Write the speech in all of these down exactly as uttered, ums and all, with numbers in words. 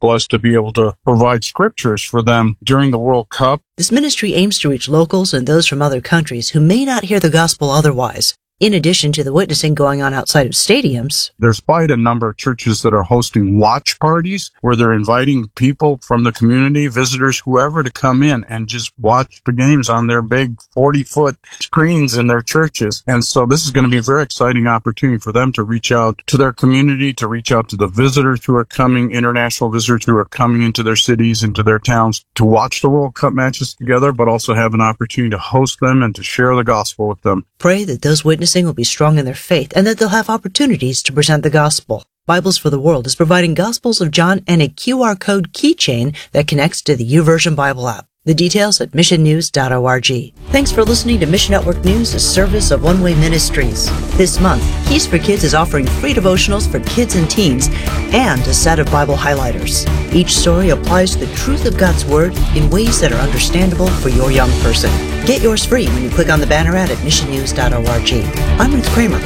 blessed to be able to provide scriptures for them during the World Cup. This ministry aims to reach locals and those from other countries who may not hear the gospel otherwise. In addition to the witnessing going on outside of stadiums, there's quite a number of churches that are hosting watch parties where they're inviting people from the community, visitors, whoever, to come in and just watch the games on their big forty-foot screens in their churches. And so this is going to be a very exciting opportunity for them to reach out to their community, to reach out to the visitors who are coming, international visitors who are coming into their cities, into their towns, to watch the World Cup matches together, but also have an opportunity to host them and to share the gospel with them. Pray that those witnesses will be strong in their faith and that they'll have opportunities to present the gospel. Bibles for the World is providing Gospels of John and a Q R code keychain that connects to the YouVersion Bible app. The details at mission news dot org. Thanks for listening to Mission Network News, a service of One Way Ministries. This month, Keys for Kids is offering free devotionals for kids and teens and a set of Bible highlighters. Each story applies the truth of God's Word in ways that are understandable for your young person. Get yours free when you click on the banner ad at mission news dot org. I'm Ruth Kramer.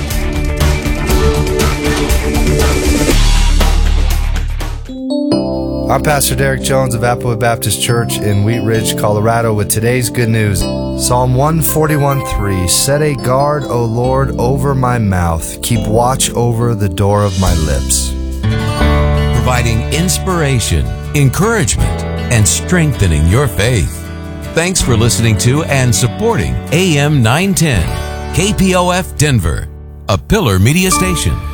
I'm Pastor Derek Jones of Applewood Baptist Church in Wheat Ridge, Colorado, with today's good news. Psalm one forty-one three, set a guard, O Lord, over my mouth. Keep watch over the door of my lips. Providing inspiration, encouragement, and strengthening your faith. Thanks for listening to and supporting A M nine ten, K P O F Denver, a Pillar Media Station.